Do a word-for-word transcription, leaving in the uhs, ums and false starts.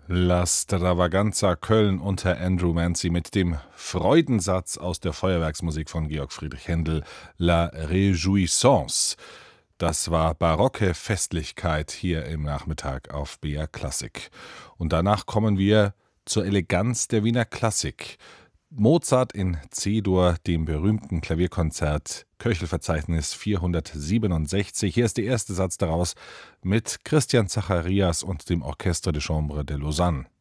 La Stravaganza Köln unter Andrew Mancy mit dem Freudensatz aus der Feuerwerksmusik von Georg Friedrich Händel, La Réjouissance. Das war barocke Festlichkeit hier im Nachmittag auf B R Klassik. Und danach kommen wir zur Eleganz der Wiener Klassik. Mozart in C-Dur, dem berühmten Klavierkonzert, Köchelverzeichnis vierhundertsiebenundsechzig. Hier ist der erste Satz daraus mit Christian Zacharias und dem Orchestre de Chambre de Lausanne.